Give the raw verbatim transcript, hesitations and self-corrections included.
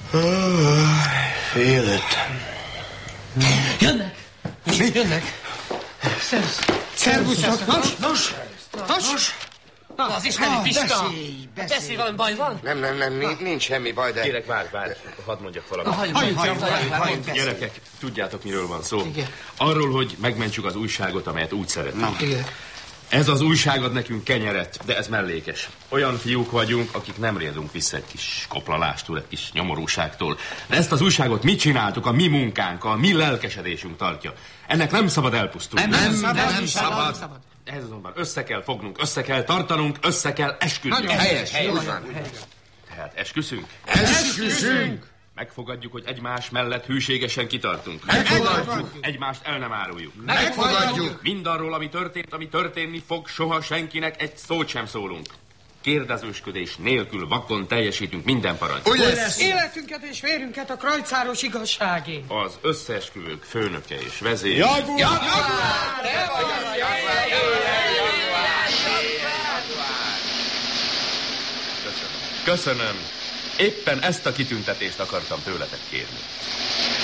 Féltem. Jönnek! Mi? Jönnek! Szervusz! Szervuszok! Nos! Nos! Nos! Na, az isteni Pista! Beszélj, beszélj! Beszélj, valami baj van? Nem, nem, nem, nincs, nincs semmi baj, de... Kérek, várj, várj, hadd mondjak valamit. Hajj, hajj, hajj, Gyerekek, tudjátok, miről van szó? Igen. Arról, hogy megmentsük az újságot, amelyet úgy szeretünk. Igen. Ez az újság ad nekünk kenyeret, de ez mellékes. Olyan fiúk vagyunk, akik nem riadunk vissza egy kis koplalástól, egy kis nyomorúságtól. De ezt az újságot mi csináltuk, a mi munkánk, a mi lelkesedésünk tartja. Ennek nem szabad elpusztulni. Nem, nem, nem, nem, nem szabad. szabad. Ez azonban össze kell fognunk, össze kell tartanunk, össze kell esküdnünk. Nagyon helyes, helyes. Úgy van. Tehát esküszünk? Esküszünk! Megfogadjuk, hogy egymás mellett hűségesen kitartunk. Megfogadjuk! Egymást el nem áruljuk. Megfogadjuk! Mindarról, ami történt, ami történni fog, soha senkinek egy szót sem szólunk. Kérdezősködés nélkül vakon teljesítünk minden parancsot. Úgy lesz! Életünket és vérünket a krajcáros igazságé. Az összeesküvők főnöke és vezér. Jaguár! Jaguár! Köszönöm. Köszönöm. Éppen ezt a kitüntetést akartam tőletek kérni.